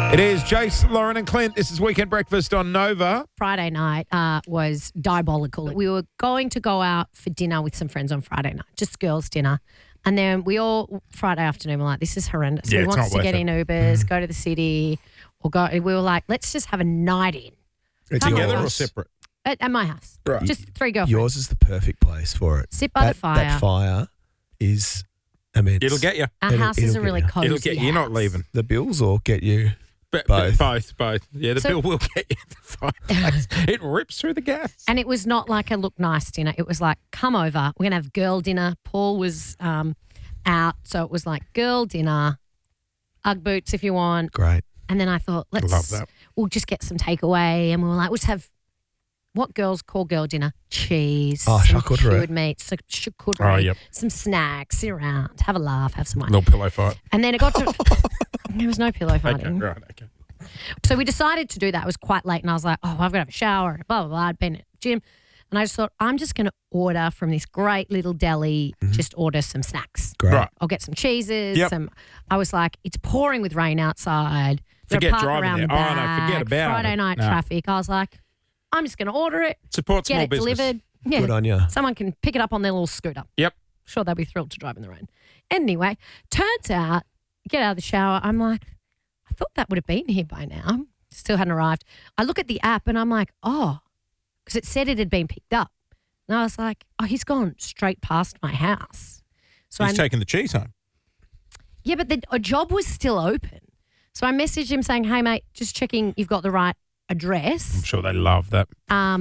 It is Jace, Lauren and Clint. This is Weekend Breakfast on Nova. Friday night was diabolical. We were going to go out for dinner with some friends on Friday night, just girls' dinner. And then Friday afternoon, we're like, this is horrendous. Yeah, we it's want not to get worth in it. Ubers, go to the city, or go. We were like, let's just have a night in. Together or yours. separate? At my house. Right. Just three girlfriends. Yours is the perfect place for it. Sit by the fire. That fire is, It'll get you. Our house is a really cozy It'll get you. You're not house. leaving. the bills or get you. Both. Both. Both. Yeah, the bill will get you the fireplace. It rips through the gas. And it was not like a look nice dinner. It was like, come over. We're going to have girl dinner. Paul was out. So it was like girl dinner, Ugg boots if you want. Great. And then I thought, Love that. we'll just get some takeaway. And we were like, we'll just have what girls call girl dinner. Cheese. Oh, some charcuterie. cured meat, some charcuterie, Oh, yep. some snacks, sit around, have a laugh, have some wine. Little pillow fight. And then it got to, there was no pillow Okay, fighting. right, okay. So we decided to do that. It was quite late, and I was like, oh, I've got to have a shower, blah, blah, blah. I'd been at the gym. And I just thought, I'm just going to order from this great little deli, just order some snacks. Great. Right. I'll get some cheeses. Yep. I was like, it's pouring with rain outside. Gotta Forget park driving around there. the Oh, no, back, forget about Friday it. night No. traffic. I was like, I'm just going to order it, Support get small it business. delivered. Yeah. Good on you. Someone can pick it up on their little scooter. Yep. Sure, they'll be thrilled to drive in the rain. Anyway, turns out, get out of the shower. I'm like, I thought that would have been here by now. Still hadn't arrived. I look at the app and I'm like, oh, because it said it had been picked up. And I was like, oh, he's gone straight past my house. So He's taking the cheese home. yeah, but a job was still open. So I messaged him saying, hey, mate, just checking you've got the right I'm address. sure they love that.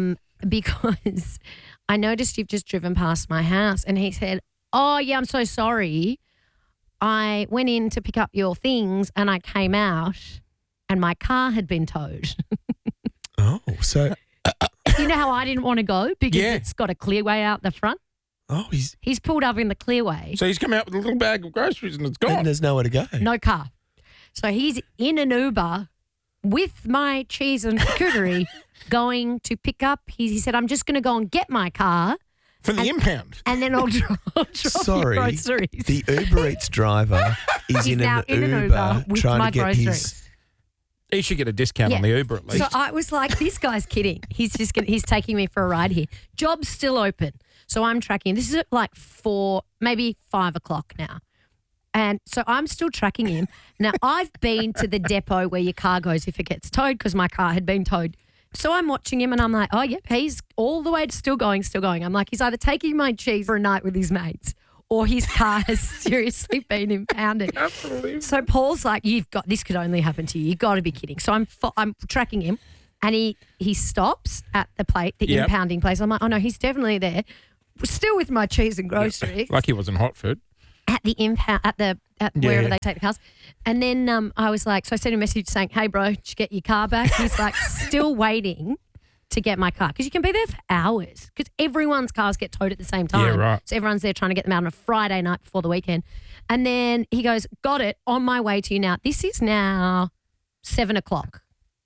Because I noticed you've just driven past my house. And he said, oh, yeah, I'm so sorry. I went in to pick up your things and I came out and my car had been towed. Oh, so You know how I didn't want to go because Yeah. it's got a clearway out the front? he's He's pulled up in the clearway, So he's come out with a little bag of groceries and it's gone. and there's nowhere to go. no car. So he's in an Uber with my cheese and charcuterie going to pick up. He said, I'm just going to go and get my car For the impound. and then I'll drop Sorry, your groceries. the Uber Eats driver is He's in now an in an Uber Uber with trying my to get groceries. his. He should get a discount on the Uber at least. So I was like, this guy's kidding. He's he's taking me for a ride here. Job's still open. So I'm tracking. This is at like 4, maybe 5 o'clock now. And so I'm still tracking him. Now, I've been to the depot where your car goes if it gets towed because my car had been towed. So I'm watching him and I'm like, oh, yep, he's all the way still going. I'm like, he's either taking my cheese for a night with his mates or his car has seriously been impounded. Absolutely. So Paul's like, this could only happen to you. You've got to be kidding. So I'm tracking him and he stops at the Yep. impounding place. I'm like, oh no, he's definitely there. Still with my cheese and groceries Like he wasn't hot food. at the impound, at wherever they take the cars. And then I was like, so I sent a message saying, hey bro, did you get your car back? He's like, still waiting to get my car because you can be there for hours because everyone's cars get towed at the same time. Yeah, right. So everyone's there trying to get them out on a Friday night before the weekend. And then he goes, got it, on my way to you now. This is now 7 o'clock.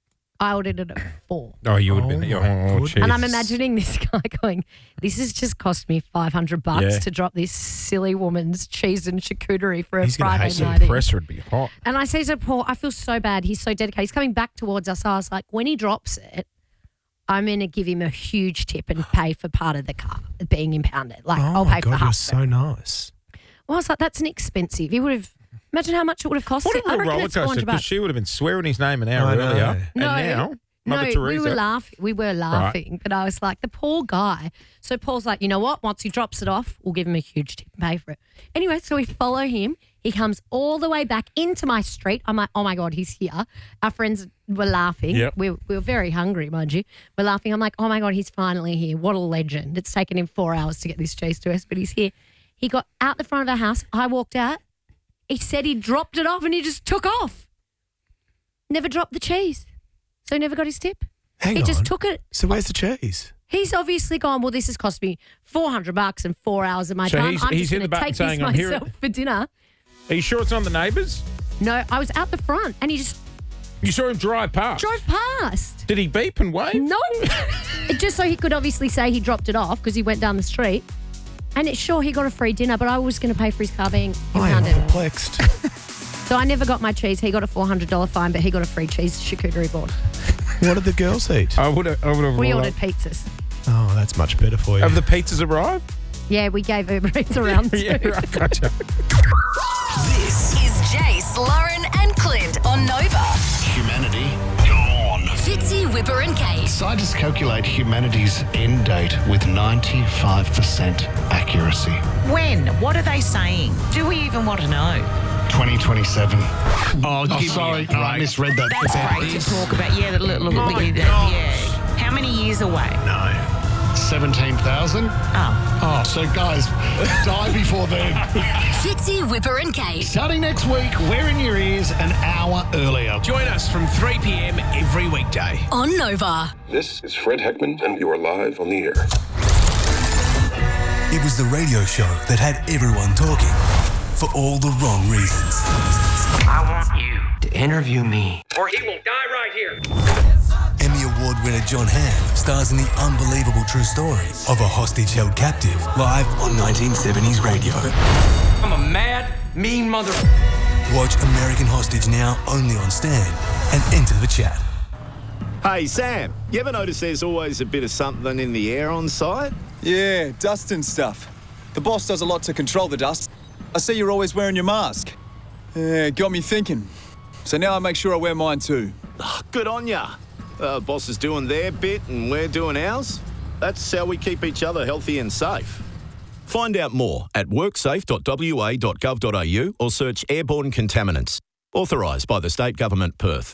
I ordered it at 4. Oh, you would have been. my Oh, goodness. jeez. And I'm imagining this guy going, this has just cost me $500 Yeah. to drop this silly woman's cheese and charcuterie for a He's gonna Friday hate The night. in." compressor would be hot. And I say to Paul, I feel so bad. He's so dedicated. He's coming back towards us. I was like, when he drops it, I'm going to give him a huge tip and pay for part of the car being impounded. Like, Oh I'll my pay for God, half. you're so nice. Well, I was like, that's an expensive. He would have, imagine how much it would have cost What him. a I little reckon roller it's coaster $400. because she would have been swearing his name an hour I know. earlier. No, and now, Mother no, Teresa. we were laughing, but I was like, the poor guy. So Paul's like, you know what? Once he drops it off, we'll give him a huge tip and pay for it. Anyway, so we follow him. He comes all the way back into my street. I'm like, oh my God, he's here. Our friends were laughing. Yep. We were very hungry, mind you. We're laughing. I'm like, oh my God, he's finally here. What a legend. It's taken him 4 hours to get this cheese to us, but he's here. He got out the front of our house. I walked out. He said he dropped it off and he just took off. Never dropped the cheese. So he never got his tip. Hang He on. just took it. So where's the cheese? He's obviously gone, well, this has cost me $400 and 4 hours of my So time. he's- I'm he's just hit going the to button take this saying, "I'm here." myself for dinner. Are you sure it's on the neighbours? No, I was out the front and he just You saw him drive past. drove past. Did he beep and wave? No. Just so he could obviously say he dropped it off because he went down the street. And it's sure he got a free dinner, but I was going to pay for his car being I am impounded. perplexed. So I never got my cheese. He got a $400 fine, but he got a free cheese charcuterie board. What did the girls eat? I would have. We ordered pizzas. Oh, that's much better for you. Have the pizzas arrived? Yeah, we gave Uber Eats around too. Yeah, right, gotcha. This is Jace, Lauren, and Clint on Nova. Humanity gone. Fitzy, Whipper, and Kate. Scientists calculate humanity's end date with 95% accuracy. When? What are they saying? Do we even want to know? 2027. Oh, Sorry, no, I misread that. That's great to talk about. Yeah, look, yeah. How many years away? No. 17,000? Oh. So guys, die before then. Fitzy, Whipper, and Kate. Starting next week, we're in your ears an hour earlier. Join us from 3 p.m. every weekday. On Nova. This is Fred Heckman, and you are live on the air. It was the radio show that had everyone talking for all the wrong reasons. I want you to interview me, or he will die right here. Emmy Award winner John Hamm stars in the unbelievable true story of a hostage held captive live on 1970s radio. I'm a mad, mean mother. Watch American Hostage now only on Stan and enter the chat. Hey, Sam, you ever notice there's always a bit of something in the air on site? Yeah, dust and stuff. The boss does a lot to control the dust. I see you're always wearing your mask. Yeah, got me thinking. So now I make sure I wear mine too. Good on ya. Boss is doing their bit and we're doing ours. That's how we keep each other healthy and safe. Find out more at worksafe.wa.gov.au or search airborne contaminants. Authorised by the State Government, Perth.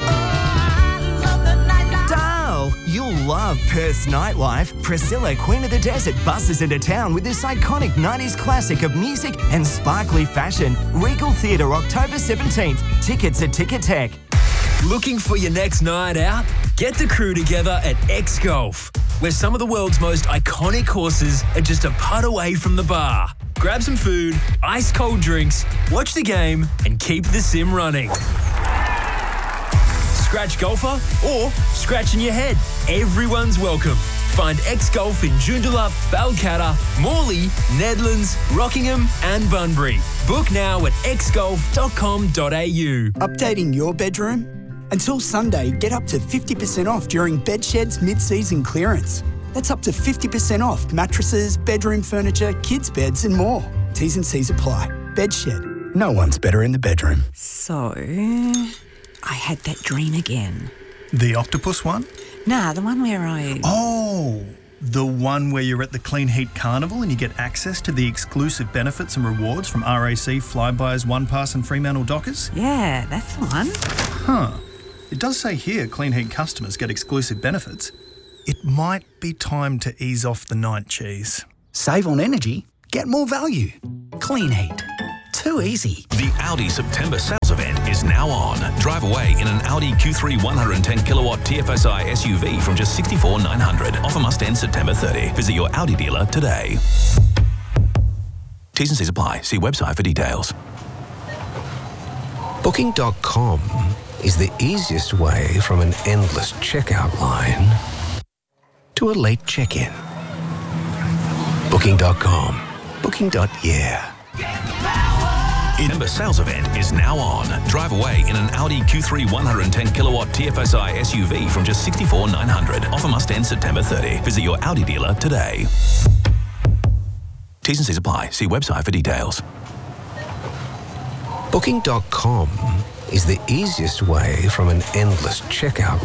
Dale, you'll love Perth's nightlife. Priscilla, Queen of the Desert, buses into town with this iconic 90s classic of music and sparkly fashion. Regal Theatre, October 17th. Tickets at Ticket Tech. Looking for your next night out? Get the crew together at X Golf, where some of the world's most iconic courses are just a putt away from the bar. Grab some food, ice cold drinks, watch the game, and keep the sim running. Scratch golfer or scratch in your head. Everyone's welcome. Find X Golf in Joondalup, Balcatta, Morley, Nedlands, Rockingham, and Bunbury. Book now at xgolf.com.au. Updating your bedroom? Until Sunday, get up to 50% off during Bedshed's mid-season clearance. That's up to 50% off mattresses, bedroom furniture, kids' beds and more. T's and C's apply. Bedshed. No one's better in the bedroom. So, I had that dream again. The octopus one? Nah, the one where I... Oh, the one where you're at the Clean Heat Carnival and you get access to the exclusive benefits and rewards from RAC, Flybuys, OnePass and Fremantle Dockers? Yeah, that's the one. Huh. It does say here Clean Heat customers get exclusive benefits. It might be time to ease off the night cheese. Save on energy, get more value. Clean Heat. Too easy. The Audi September sales event is now on. Drive away in an Audi Q3 110 kilowatt TFSI SUV from just $64,900. Offer must end September 30. Visit your Audi dealer today. T's and C's apply. See website for details. Booking.com is the easiest way from an endless checkout line to a late check-in. Booking.com. Booking.yeah. September sales event is now on. Drive away in an Audi Q3 110 kilowatt TFSI SUV from just $64,900. Offer must end September 30. Visit your Audi dealer today. T's and C's apply. See website for details. Booking.com is the easiest way from an endless checkout